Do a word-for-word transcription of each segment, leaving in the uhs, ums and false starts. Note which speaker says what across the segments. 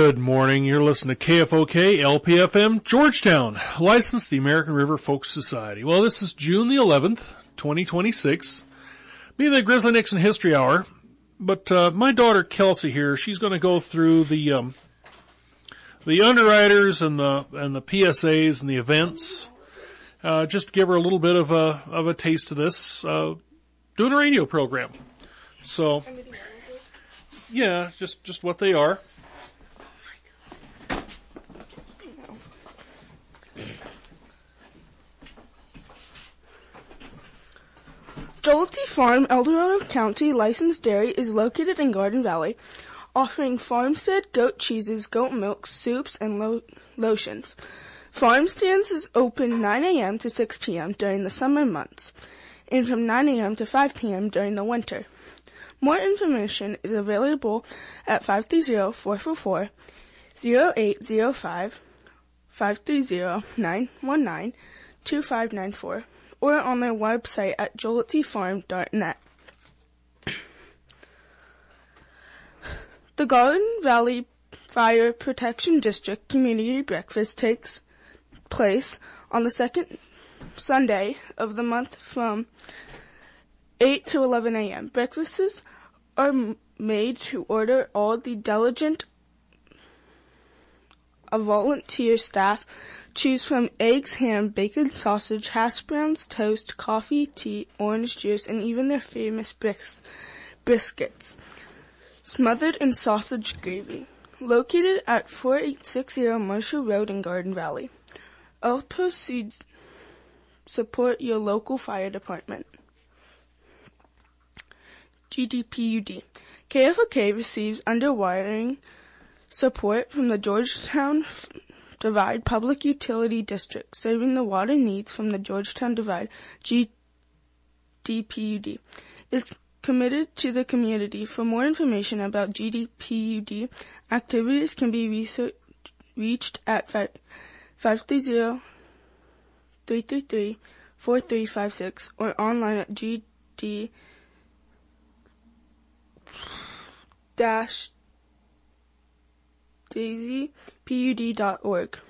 Speaker 1: Good morning. You're listening to K F O K L P F M Georgetown, licensed the American River Folk Society. Well, this is June the eleventh, twenty twenty-six. Being the Grizzly Nixon History Hour, but uh, my daughter Kelsey here, she's going to go through the um, the underwriters and the and the P S As and the events, uh, just to give her a little bit of a of a taste of this, uh, doing a radio program. So, yeah, just just what they are.
Speaker 2: Jollity Farm, El Dorado County licensed dairy is located in Garden Valley, offering farmstead goat cheeses, goat milk, soups, and lo- lotions. Farm stands is open nine a.m. to six p.m. during the summer months, and from nine a.m. to five p.m. during the winter. More information is available at five three zero, four four four, zero eight zero five, five three zero, nine one nine, two five nine four. Or on their website at jollity farm dot net. The Garden Valley Fire Protection District Community Breakfast takes place on the second Sunday of the month from eight to eleven a.m. Breakfasts are made to order. All the diligent a volunteer staff choose from eggs, ham, bacon, sausage, hash browns, toast, coffee, tea, orange juice, and even their famous bris- biscuits, smothered in sausage gravy. Located at forty-eight sixty Marshall Road in Garden Valley. All proceeds support your local fire department. G D P U D. K F O K receives underwriting support from the Georgetown Divide Public Utility District, serving the water needs from the Georgetown Divide. G D P U D is committed to the community. For more information about G D P U D activities can be research, reached at five three zero, three three three, four three five six or online at G D dash daisy p u d dot org.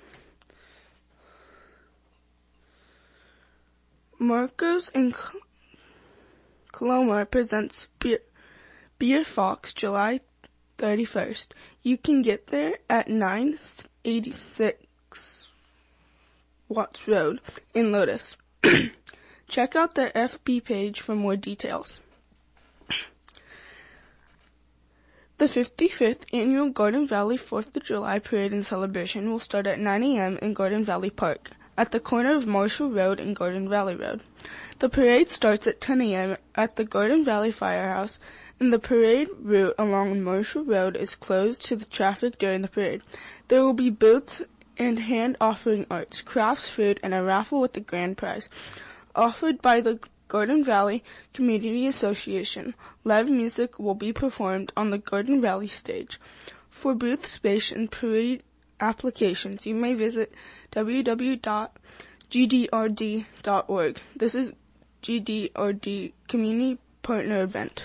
Speaker 2: Marcos and Coloma presents Beer, Beer Fox July thirty-first. You can get there at nine eighty-six Watts Road in Lotus. Check out their F B page for more details. The fifty-fifth Annual Garden Valley fourth of July Parade and Celebration will start at nine a.m. in Garden Valley Park, at the corner of Marshall Road and Garden Valley Road. The parade starts at ten a.m. at the Garden Valley Firehouse, and the parade route along Marshall Road is closed to the traffic during the parade. There will be booths and hand-offering arts, crafts, food, and a raffle with the grand prize, offered by the Garden Valley Community Association. Live music will be performed on the Garden Valley stage. For booth space and parade applications, you may visit w w w dot g d r d dot org. This is G D R D Community Partner Event.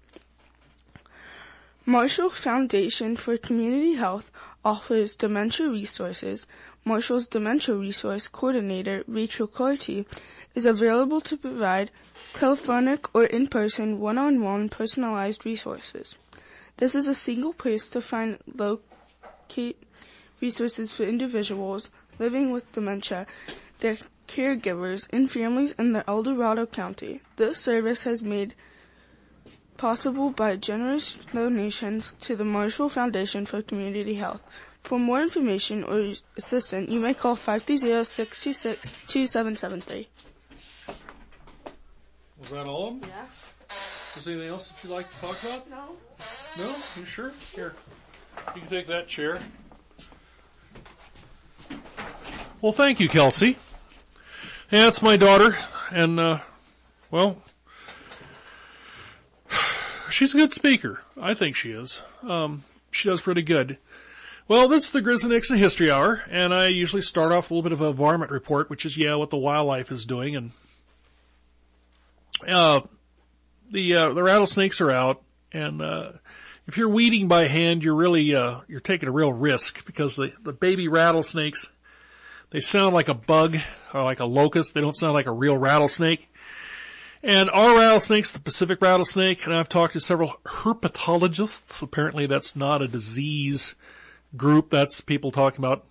Speaker 2: Marshall Foundation for Community Health offers dementia resources. Marshall's Dementia Resource Coordinator, Rachel Carty, is available to provide telephonic or in-person, one-on-one personalized resources. This is a single place to find locate resources for individuals living with dementia, their caregivers, and families in the El Dorado County. This service has made possible by generous donations to the Marshall Foundation for Community Health. For more information or assistance, you may call five three zero, six two six, two seven seven three.
Speaker 1: Was that all of them?
Speaker 2: Yeah.
Speaker 1: Is there anything else that you'd like to talk about?
Speaker 2: No.
Speaker 1: No? You sure? Here. You can take that chair. Well, thank you, Kelsey. Yeah, that's my daughter. And, uh, well, she's a good speaker. I think she is. Um, she does pretty good. Well, this is the Grizzly Nixon History Hour, and I usually start off with a little bit of a varmint report, which is, yeah, what the wildlife is doing. And uh the uh, the rattlesnakes are out, and uh if you're weeding by hand, you're really, uh, you're taking a real risk because the, the baby rattlesnakes, they sound like a bug or like a locust. They don't sound like a real rattlesnake. And our rattlesnakes, the Pacific rattlesnake, and I've talked to several herpetologists. Apparently that's not a disease group. That's people talking about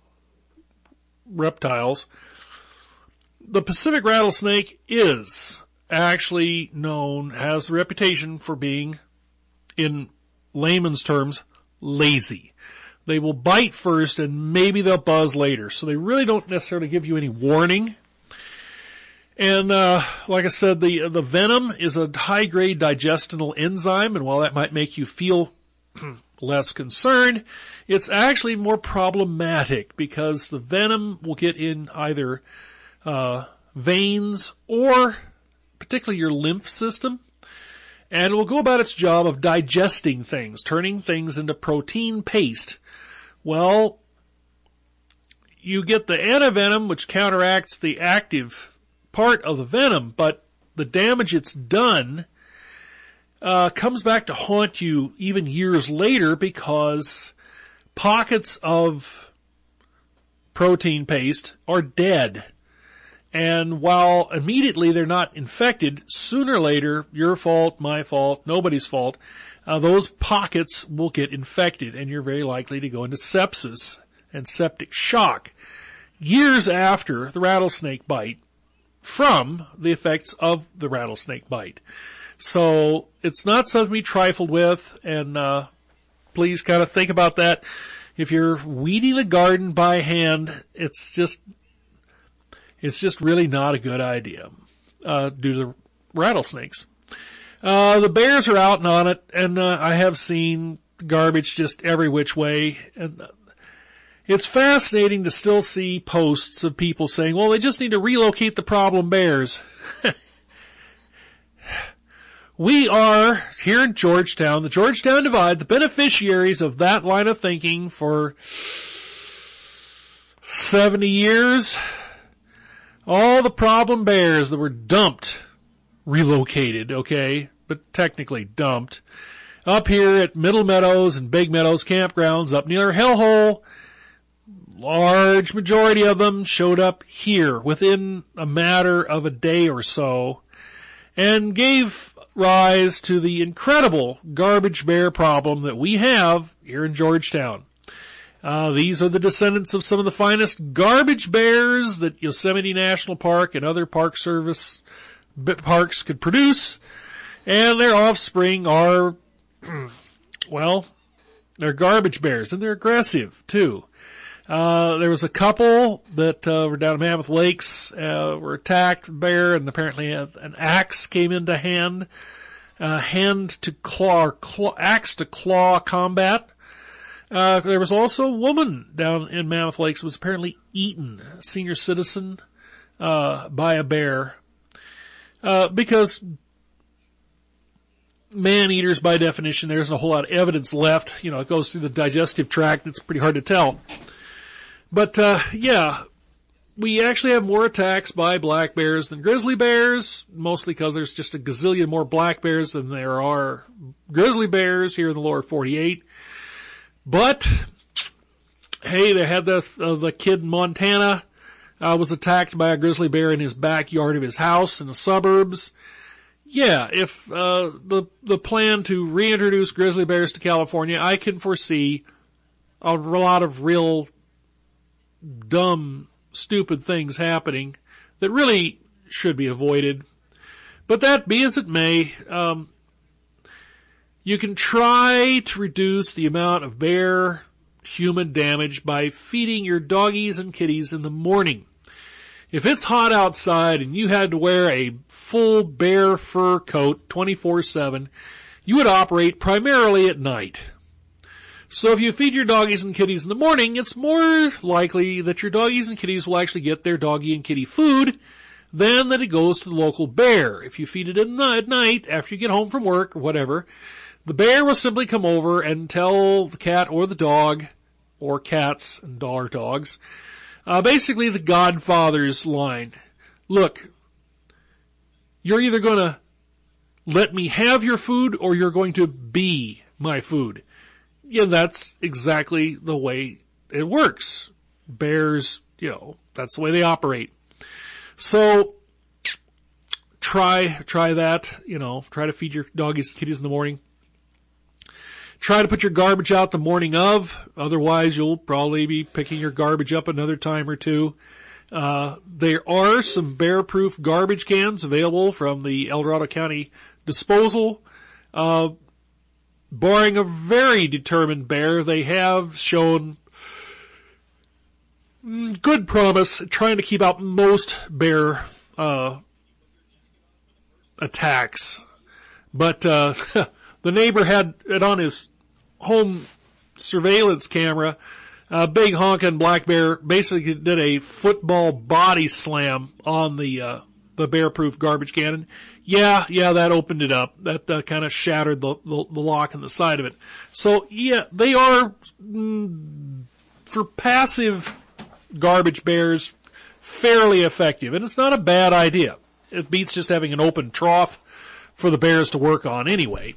Speaker 1: reptiles. The Pacific rattlesnake is actually known, has a reputation for being, in layman's terms, lazy. They will bite first and maybe they'll buzz later. So they really don't necessarily give you any warning. And, uh, like I said, the, the venom is a high-grade digestional enzyme, and while that might make you feel less concerned, it's actually more problematic because the venom will get in either, uh, veins or particularly your lymph system, and it will go about its job of digesting things, turning things into protein paste. Well, you get the antivenom, which counteracts the active part of the venom, but the damage it's done uh comes back to haunt you even years later because pockets of protein paste are dead. And while immediately they're not infected, sooner or later, your fault, my fault, nobody's fault, uh, those pockets will get infected and you're very likely to go into sepsis and septic shock years after the rattlesnake bite from the effects of the rattlesnake bite. So it's not something to be trifled with, and uh please kind of think about that. If you're weeding the garden by hand, it's just it's just really not a good idea uh due to the rattlesnakes. Uh the bears are out and on it, and uh, I have seen garbage just every which way, and uh, it's fascinating to still see posts of people saying, well, they just need to relocate the problem bears. We are, here in Georgetown, the Georgetown Divide, the beneficiaries of that line of thinking for seventy years. All the problem bears that were dumped, relocated, okay, but technically dumped, up here at Middle Meadows and Big Meadows campgrounds up near Hellhole. Large majority of them showed up here within a matter of a day or so and gave rise to the incredible garbage bear problem that we have here in Georgetown. Uh, these are the descendants of some of the finest garbage bears that Yosemite National Park and other Park Service parks could produce, and their offspring are, well, they're garbage bears, and they're aggressive too. Uh, there was a couple that, uh, were down at Mammoth Lakes, uh, were attacked bear, and apparently an axe came into hand, uh, hand to claw, claw, axe to claw combat. Uh, there was also a woman down in Mammoth Lakes who was apparently eaten, a senior citizen, uh, by a bear, uh, because man-eaters by definition, there isn't a whole lot of evidence left. You know, it goes through the digestive tract. It's pretty hard to tell. But, uh, yeah, we actually have more attacks by black bears than grizzly bears, mostly because there's just a gazillion more black bears than there are grizzly bears here in the lower forty-eight. But, hey, they had the, uh, the kid in Montana, uh, was attacked by a grizzly bear in his backyard of his house in the suburbs. Yeah, if, uh, the, the plan to reintroduce grizzly bears to California, I can foresee a lot of real dumb, stupid things happening that really should be avoided. But that be as it may, um, you can try to reduce the amount of bear human damage by feeding your doggies and kitties in the morning. If it's hot outside and you had to wear a full bear fur coat twenty-four seven, you would operate primarily at night. So if you feed your doggies and kitties in the morning, it's more likely that your doggies and kitties will actually get their doggy and kitty food than that it goes to the local bear. If you feed it at night after you get home from work or whatever, the bear will simply come over and tell the cat or the dog, or cats and our dogs, uh, basically the Godfather's line. Look, you're either going to let me have your food or you're going to be my food. Yeah, that's exactly the way it works. Bears, you know, that's the way they operate. So, try, try that, you know, try to feed your doggies and kitties in the morning. Try to put your garbage out the morning of, otherwise you'll probably be picking your garbage up another time or two. Uh, there are some bear-proof garbage cans available from the El Dorado County Disposal. Uh, barring a very determined bear, they have shown good promise trying to keep out most bear, uh, attacks. But, uh, the neighbor had it on his home surveillance camera. A big honking black bear basically did a football body slam on the, uh, the bear-proof garbage can. Yeah, yeah, that opened it up. That, uh, kind of shattered the, the, the lock on the side of it. So, yeah, they are, mm, for passive garbage bears, fairly effective. And it's not a bad idea. It beats just having an open trough for the bears to work on anyway.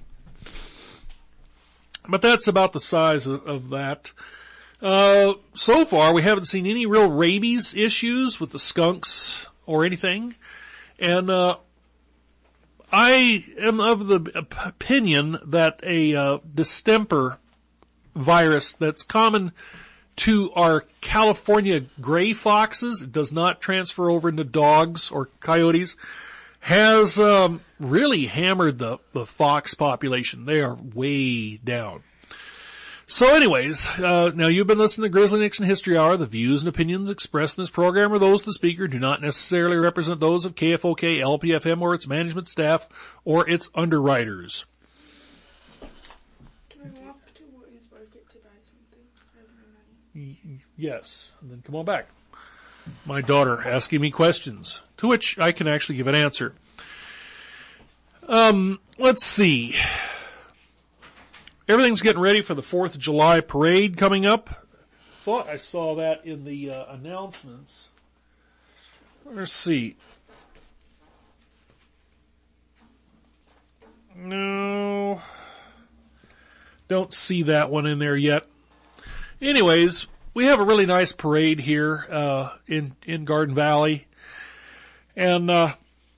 Speaker 1: But that's about the size of, of that. Uh, so far we haven't seen any real rabies issues with the skunks or anything. And, uh, I am of the opinion that a, uh, distemper virus that's common to our California gray foxes, it does not transfer over into dogs or coyotes, has um, really hammered the, the fox population. They are way down. So anyways, uh, now you've been listening to Grizzly Nixon History Hour. The views and opinions expressed in this program are those of the speaker, do not necessarily represent those of K F O K, L P F M, or its management staff, or its underwriters.
Speaker 2: Can I walk to Wharton's Market to buy something? I have no money.
Speaker 1: Y- yes, and then come on back. My daughter asking me questions, to which I can actually give an answer. Um, let's see. Everything's getting ready for the fourth of July parade coming up. Thought I saw that in the uh, announcements. Let's see. No. Don't see that one in there yet. Anyways, we have a really nice parade here, uh, in, in Garden Valley. And, uh,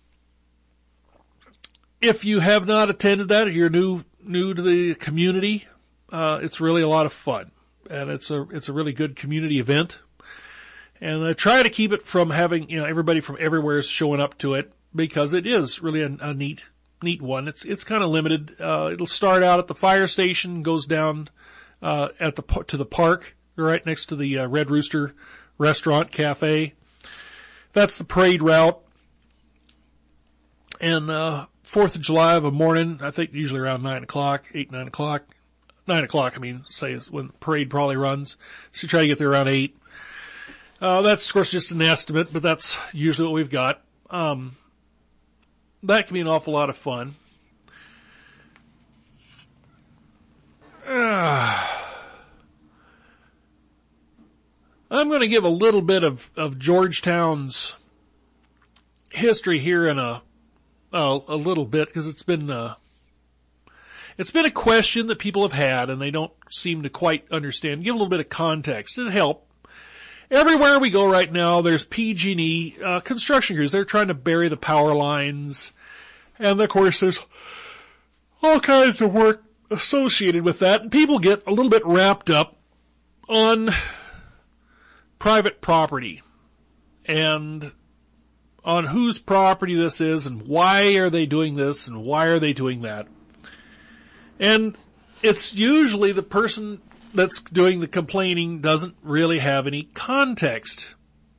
Speaker 1: if you have not attended that, you're new, new to the community, uh, it's really a lot of fun. And it's a, it's a really good community event. And I try to keep it from having, you know, everybody from everywhere showing up to it, because it is really a, a neat, neat one. It's, it's kind of limited. Uh, it'll start out at the fire station, goes down, uh, at the, to the park, right next to the uh, Red Rooster Restaurant Cafe. That's the parade route. And, uh, fourth of July of a morning, I think usually around nine o'clock, eight, nine o'clock. nine o'clock, I mean, say is when the parade probably runs. So you try to get there around eight. Uh, that's of course just an estimate, but that's usually what we've got. Um, that can be an awful lot of fun. Uh, I'm going to give a little bit of, of Georgetown's history here in a, uh, a little bit, because it's been, uh, it's been a question that people have had and they don't seem to quite understand. Give a little bit of context. It'd help. Everywhere we go right now, there's P G and E, uh, construction crews. They're trying to bury the power lines. And of course there's all kinds of work associated with that. And people get a little bit wrapped up on private property and on whose property this is and why are they doing this and why are they doing that. And it's usually the person that's doing the complaining doesn't really have any context.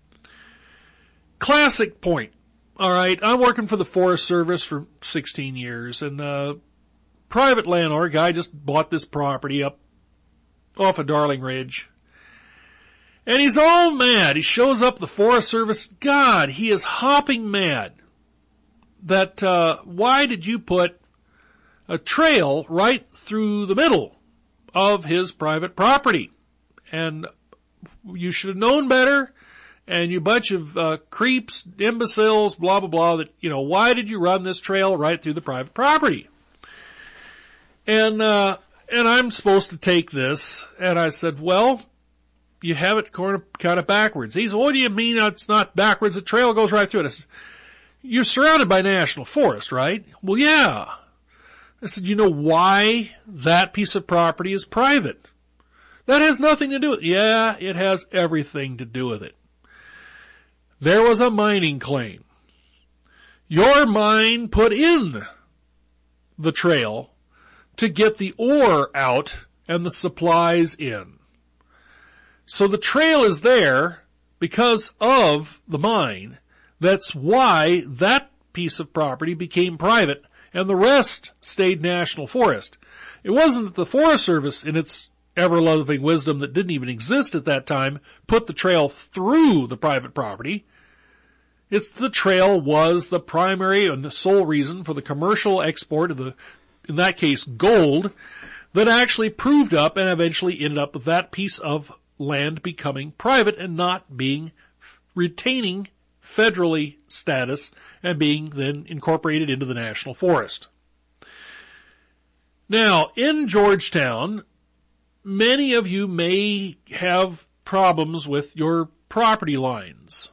Speaker 1: Classic point. All right, I'm working for the Forest Service for sixteen years, and uh private landlord guy just bought this property up off of Darling Ridge. And he's all mad. He shows up at the Forest Service. God, he is hopping mad. That, uh, why did you put a trail right through the middle of his private property? And you should have known better. And you bunch of, uh, creeps, imbeciles, blah, blah, blah, that, you know, why did you run this trail right through the private property? And, uh, And I'm supposed to take this. And I said, well, you have it kind of backwards. He said, what do you mean it's not backwards? The trail goes right through it. I said, you're surrounded by national forest, right? Well, yeah. I said, you know why that piece of property is private? That has nothing to do with it. Yeah, it has everything to do with it. There was a mining claim. Your mine put in the trail to get the ore out and the supplies in. So the trail is there because of the mine. That's why that piece of property became private and the rest stayed national forest. It wasn't that the Forest Service, in its ever-loving wisdom that didn't even exist at that time, put the trail through the private property. It's the trail was the primary and the sole reason for the commercial export of the, in that case, gold, that actually proved up and eventually ended up with that piece of land becoming private and not being, retaining federally status and being then incorporated into the national forest. Now, in Georgetown, many of you may have problems with your property lines.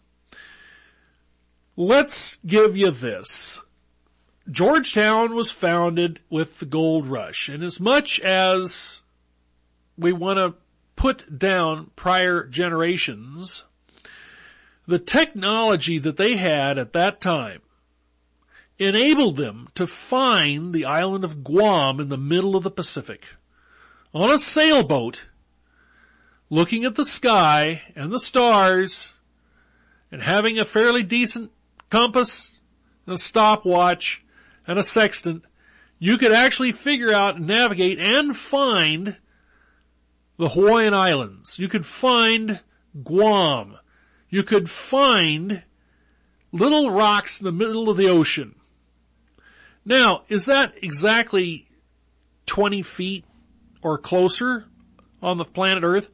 Speaker 1: Let's give you this. Georgetown was founded with the gold rush, and as much as we want to put down prior generations, the technology that they had at that time enabled them to find the island of Guam in the middle of the Pacific on a sailboat, looking at the sky and the stars and having a fairly decent compass, a stopwatch, and a sextant. You could actually figure out and navigate and find the Hawaiian Islands. You could find Guam. You could find little rocks in the middle of the ocean. Now, is that exactly twenty feet or closer on the planet Earth?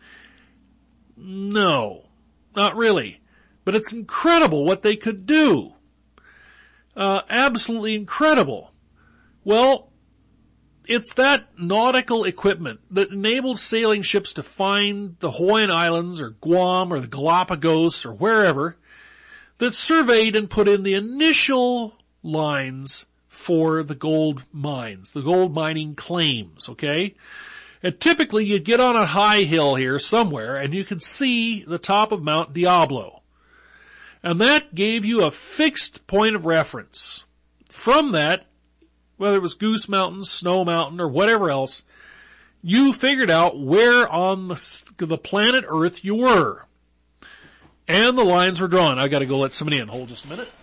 Speaker 1: No, not really. But it's incredible what they could do. Uh, absolutely incredible. Well, it's that nautical equipment that enabled sailing ships to find the Hawaiian Islands or Guam or the Galapagos or wherever that surveyed and put in the initial lines for the gold mines, the gold mining claims, okay? And typically you'd get on a high hill here somewhere and you could see the top of Mount Diablo. And that gave you a fixed point of reference. From that, whether it was Goose Mountain, Snow Mountain, or whatever else, you figured out where on the, the planet Earth you were. And the lines were drawn. I gotta go let somebody in. Hold just a minute.